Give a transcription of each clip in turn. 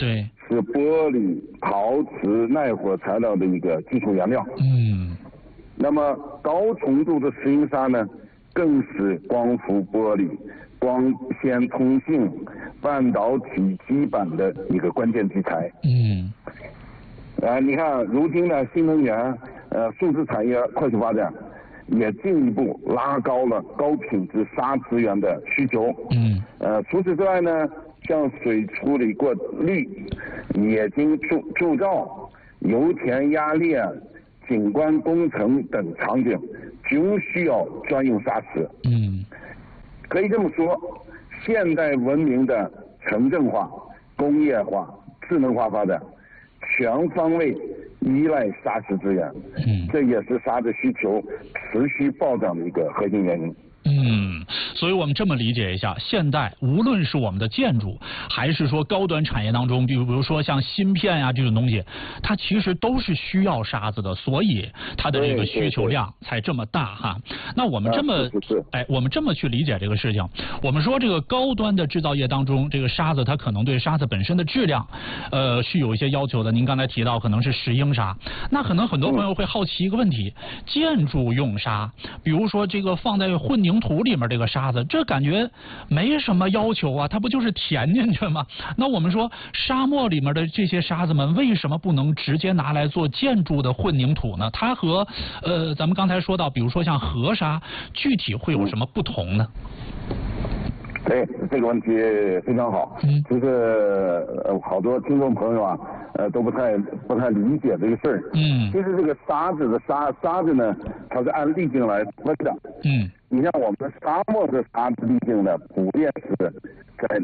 对， 是玻璃、陶瓷、耐火材料的一个基础原料。那么高纯度的石英砂呢，更是光伏玻璃、光纤通信、半导体基板的一个关键基材。你看如今的新能源、数字产业快速发展，也进一步拉高了高品质砂资源的需求。除此之外呢，像水处理过滤、冶金铸造、油田压裂、景观工程等场景，均需要专用砂石。可以这么说，现代文明的城镇化、工业化、智能化发展，全方位依赖砂石资源。这也是砂的需求持续暴涨的一个核心原因。 所以我们这么理解一下，现代无论是我们的建筑，还是说高端产业当中，比如说像芯片呀这种东西，它其实都是需要沙子的，所以它的这个需求量才这么大哈。那我们这么我们这么去理解这个事情，我们说这个高端的制造业当中，这个沙子它可能对沙子本身的质量，是有一些要求的。您刚才提到可能是石英砂，那可能很多朋友会好奇一个问题：建筑用沙，比如说这个放在混凝土里面这个沙子，这感觉没什么要求啊，它不就是填进去吗？那我们说沙漠里面的这些沙子们为什么不能直接拿来做建筑的混凝土呢？它和咱们刚才说到，比如说像河沙，具体会有什么不同呢？ 对，这个问题非常好。就是好多听众朋友啊，都不太理解这个事儿。其实这个沙子的沙子呢，它是按粒径来分的。你像我们沙漠的沙子粒径呢，普遍是在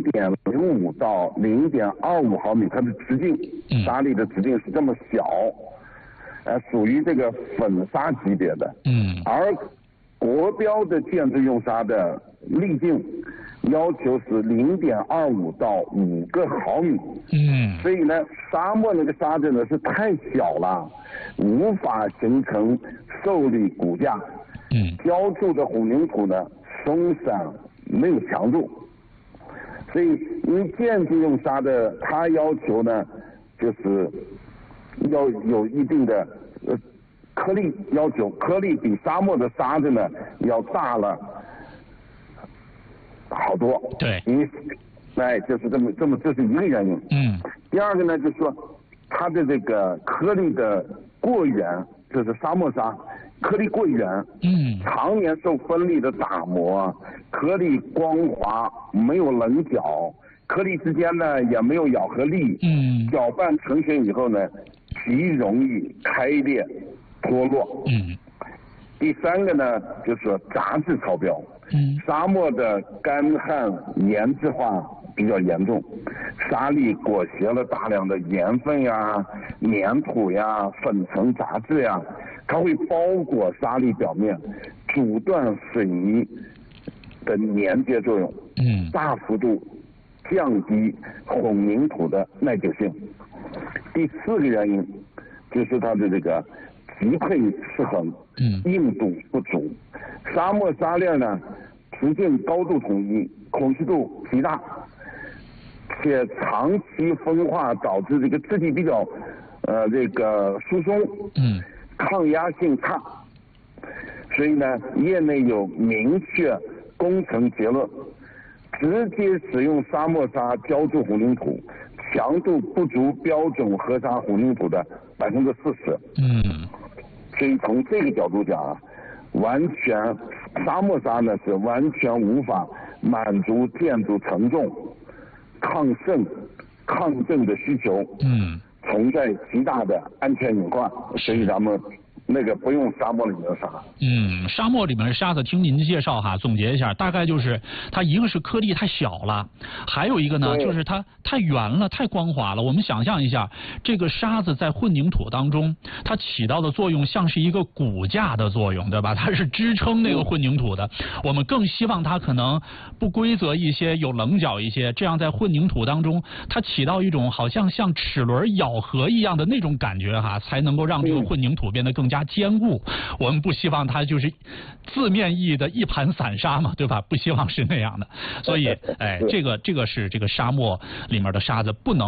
0.05到0.25毫米，它的直径，沙粒的直径是这么小，属于这个粉沙级别的。而国标的建筑用沙的粒径要求是0.25到5个毫米。所以呢，沙漠那个沙子呢是太小了，无法形成受力骨架。浇筑的混凝土呢松散，没有强度。所以因为建筑用沙的，它要求呢就是要有一定的颗粒要求，颗粒比沙漠的沙子呢要大了好多。 对， 就是这是一个原因。第二个呢，就是说它的这个颗粒的过圆，就是沙漠沙颗粒过圆，常年受风力的打磨，颗粒光滑，没有棱角，颗粒之间呢也没有咬合力。搅拌成型以后呢，极容易开裂脱落。第三个呢，就是说杂质超标。沙漠的干旱盐质化比较严重，沙粒裹挟了大量的盐分呀、粘土呀、粉尘杂质呀，它会包裹沙粒表面，阻断水泥的粘接作用，大幅度降低混凝土的耐久性。第四个原因就是它的这个级配失衡，硬度不足。沙漠沙粒呢，直径高度统一，孔隙度极大，且长期风化导致这个质地比较这个疏松，抗压性差。所以呢，业内有明确工程结论，直接使用沙漠沙浇筑混凝土，强度不足标准河沙混凝土的40%。所以从这个角度讲啊，完全沙漠沙呢是完全无法满足建筑承重、抗渗、抗震的需求。存在极大的安全隐患，所以咱们那个不用沙漠里面的沙。 沙漠里面的沙子，听您的介绍哈，总结一下，大概就是它一个是颗粒太小了，还有一个呢就是它太圆了、太光滑了。我们想象一下，这个沙子在混凝土当中，它起到的作用像是一个骨架的作用，对吧？它是支撑那个混凝土的。我们更希望它可能不规则一些，有棱角一些，这样在混凝土当中，它起到一种好像齿轮咬合一样的那种感觉哈，才能够让这个混凝土变得更加坚固。我们不希望它就是字面意义的一盘散沙嘛，对吧？不希望是那样的。所以，这个是这个沙漠里面的沙子不能